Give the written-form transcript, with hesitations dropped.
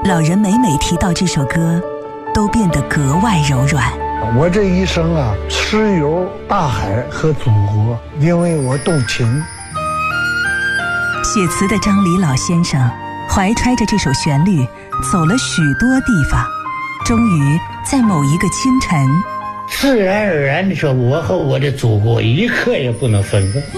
老人每每提到这首歌，都变得格外柔软。 我这一生啊，痴游大海和祖国，因为我动情。 写词的张黎老先生怀揣着这首旋律，走了许多地方，终于在某一个清晨， 自然而然地说，我和我的祖国一刻也不能分开。